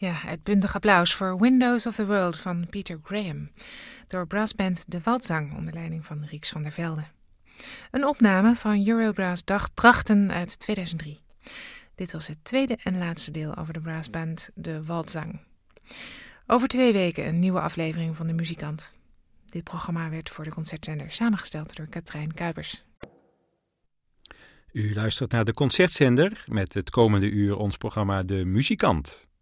Ja, uitbundig applaus voor Windows of the World van Peter Graham. Door brassband De Waldzang onder leiding van Rieks van der Velde. Een opname van Eurobrass Dagdrachten uit 2003. Dit was het tweede en laatste deel over de brassband De Waldzang. Over 2 weken een nieuwe aflevering van De Muzikant. Dit programma werd voor de Concertzender samengesteld door Katrijn Kuipers. U luistert naar de Concertzender met het komende uur ons programma De Muzikant.